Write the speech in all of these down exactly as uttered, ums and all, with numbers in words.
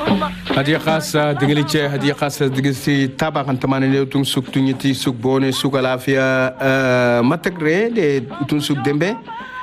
hadiya khasa digali ce hadiya khasa digisi tabakan tamane ne tun suk tun yiti suk bone suk lafiya matagre de tun suk dembe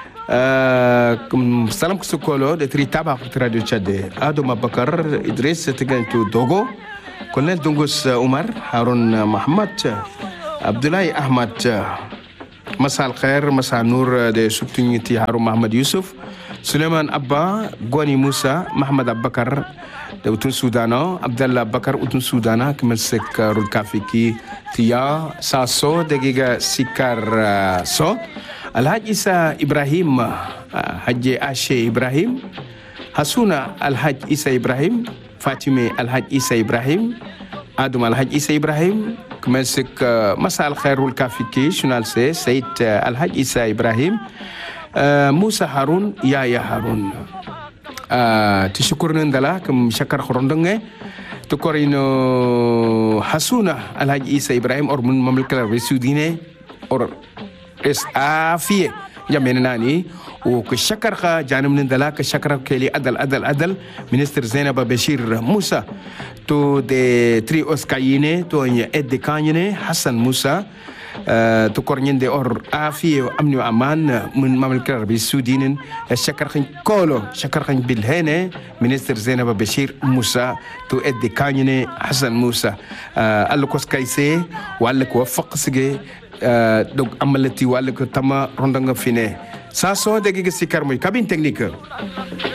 salam kusukolo de tri tabak radio chade ado mabakar idris tigantu dogo kolonel dungus umar harun muhammad abdullahi ahmad masal khair masal nur de suk tun yiti harun muhammad yusuf Suleiman Abba Goni Musa Muhammad Abakar da utun Sudano Abdallah Bakar utun Sudana kemal sek rul kafiki tia saso dagiga sikar so Alhaji Isa Ibrahim Haji Ashe Ibrahim Hasuna Alhaji Isa Ibrahim Fatime Alhaji Isa Ibrahim Adum Alhaji Isa Ibrahim kemal sek masal khairul kafiki shunal se Said Alhaji Isa Ibrahim Uh, Musa Harun Yaya Harun uh, tishukurna ndala kum shakar khorondonge to korino Hasuna Alhaji Isa Ibrahim or mun mamlakal resudine or es afie jamena nani o ko shakar kha janam ndala ka shakar keli adal adal adal minister Zainab Bashir Musa to de tri oskayine to edde kanyene Hassan Musa Uh, to kornyende or afi amni aman mun mamlakar bi sudinin shakar khin kolo shakar khin bilhene minister Zainab Bashir Musa to edde kanyene Hassan Musa uh, Allah ko skaise wala ko faqsige uh, donc amalati wala ko tama rondanga fine sa so de gi sikar moy cabine technique